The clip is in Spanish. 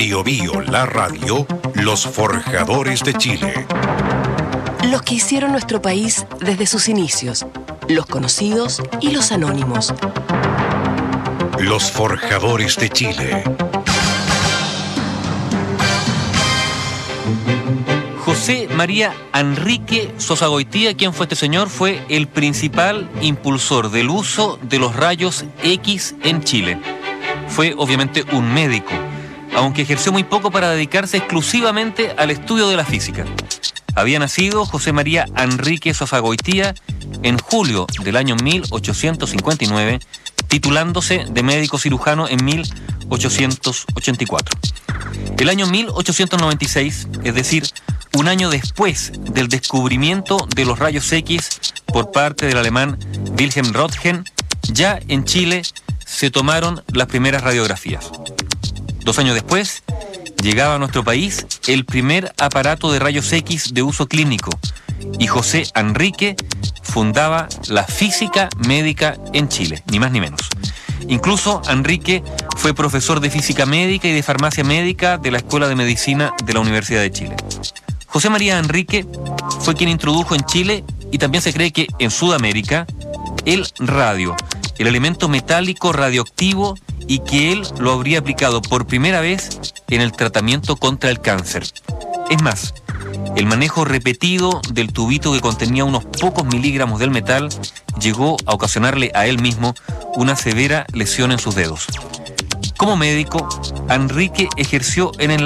Bio Bio, la radio, los forjadores de Chile. Los que hicieron nuestro país desde sus inicios, los conocidos y los anónimos. Los forjadores de Chile. José María Enrique Sosagoitía, ¿quién fue este señor? Fue el principal impulsor del uso de los rayos X en Chile. Fue obviamente un médico, aunque ejerció muy poco para dedicarse exclusivamente al estudio de la física. Había nacido José María Enrique Sosagoitía en julio del año 1859, titulándose de médico cirujano en 1884. El año 1896, es decir, un año después del descubrimiento de los rayos X por parte del alemán Wilhelm Röntgen, ya en Chile se tomaron las primeras radiografías. 2 años después, llegaba a nuestro país el primer aparato de rayos X de uso clínico y José Enrique fundaba la física médica en Chile, ni más ni menos. Incluso Enrique fue profesor de física médica y de farmacia médica de la Escuela de Medicina de la Universidad de Chile. José María Enrique fue quien introdujo en Chile, y también se cree que en Sudamérica, el radio, el elemento metálico radioactivo, y que él lo habría aplicado por primera vez en el tratamiento contra el cáncer. Es más, el manejo repetido del tubito que contenía unos pocos miligramos del metal llegó a ocasionarle a él mismo una severa lesión en sus dedos. Como médico, Enrique ejerció en el